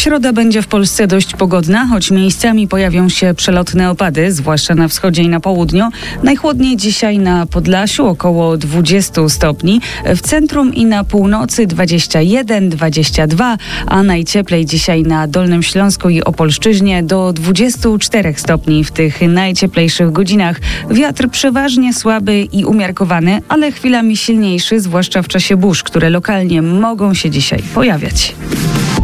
Środa będzie w Polsce dość pogodna, choć miejscami pojawią się przelotne opady, zwłaszcza na wschodzie i na południu. Najchłodniej dzisiaj na Podlasiu około 20 stopni, w centrum i na północy 21, 22, a najcieplej dzisiaj na Dolnym Śląsku i Opolszczyźnie do 24 stopni w tych najcieplejszych godzinach. Wiatr przeważnie słaby i umiarkowany, ale chwilami silniejszy, zwłaszcza w czasie burz, które lokalnie mogą się dzisiaj pojawiać.